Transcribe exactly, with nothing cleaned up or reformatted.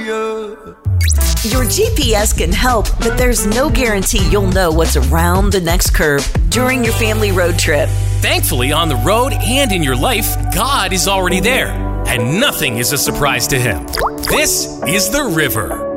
Hallelujah. Your G P S can help, but there's no guarantee you'll know what's around the next curve during your family road trip. Thankfully, on the road and in your life, God is already there, and nothing is a surprise to Him. This is The River.